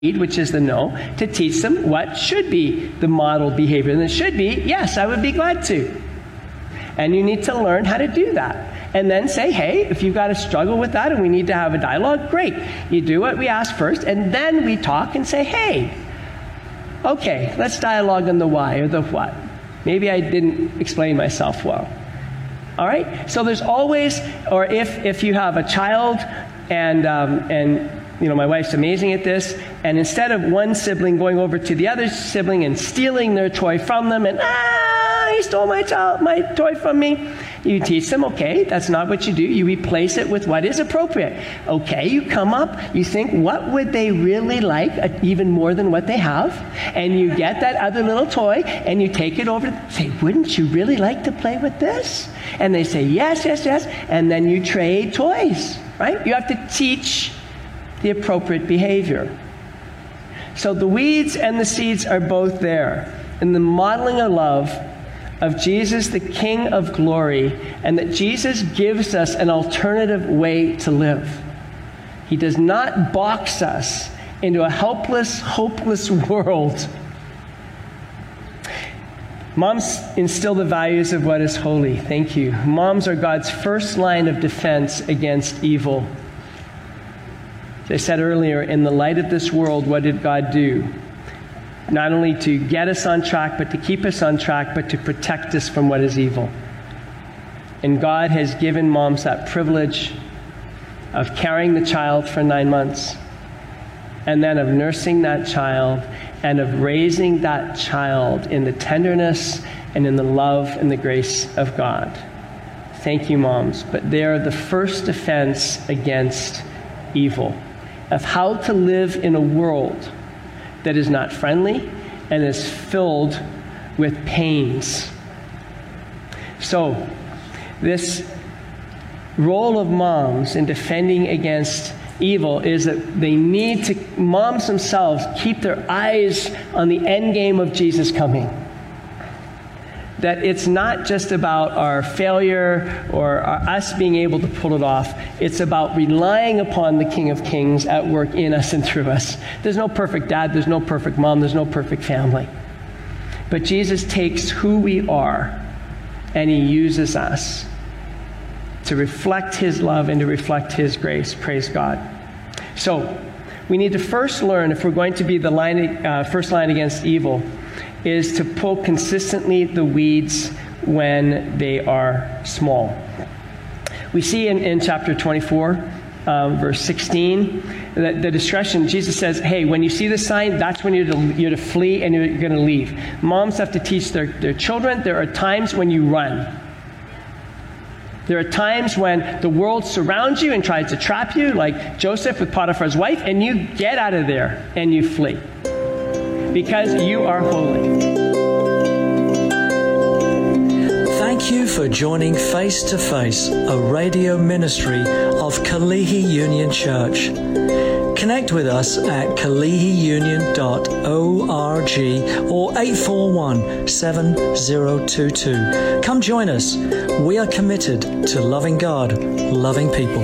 which is the no, to teach them what should be the model behavior. And it should be, yes, I would be glad to. And you need to learn how to do that. And then say, hey, if you've got a struggle with that and we need to have a dialogue, great. You do what we ask first, and then we talk and say, hey, okay, let's dialogue on the why or the what. Maybe I didn't explain myself well. All right? So there's always, or if you have a child and my wife's amazing at this, and instead of one sibling going over to the other sibling and stealing their toy from them and, he stole my toy from me, you teach them, okay, that's not what you do. You replace it with what is appropriate. Okay, you come up, you think, what would they really like even more than what they have? And you get that other little toy and you take it over, say, wouldn't you really like to play with this? And they say, yes, yes, yes. And then you trade toys, right? You have to teach the appropriate behavior. So the weeds and the seeds are both there. In the modeling of love of Jesus, the King of glory, and that Jesus gives us an alternative way to live. He does not box us into a helpless, hopeless world. Moms instill the values of what is holy. Thank you. Moms are God's first line of defense against evil. As I said earlier, in the light of this world, what did God do? Not only to get us on track, but to keep us on track, but to protect us from what is evil. And God has given moms that privilege of carrying the child for 9 months, and then of nursing that child, and of raising that child in the tenderness and in the love and the grace of God. Thank you, moms. But they are the first defense against evil, of how to live in a world that is not friendly and is filled with pains. So, this role of moms in defending against evil is that they need to, moms themselves, keep their eyes on the end game of Jesus coming. That it's not just about our failure or us being able to pull it off. It's about relying upon the King of Kings at work in us and through us. There's no perfect dad, there's no perfect mom, there's no perfect family. But Jesus takes who we are and he uses us to reflect his love and to reflect his grace. Praise God. So, we need to first learn, if we're going to be the first line against evil, is to pull consistently the weeds when they are small. We see in chapter 24, verse 16, that the discretion, Jesus says, hey, when you see the sign, that's when you're to flee and you're going to leave. Moms have to teach their children, there are times when you run. There are times when the world surrounds you and tries to trap you, like Joseph with Potiphar's wife, and you get out of there and you flee. Because you are holy. Thank you for joining Face to Face, a radio ministry of Kalihi Union Church. Connect with us at kalihiunion.org or 841-7022. Come join us. We are committed to loving God, loving people.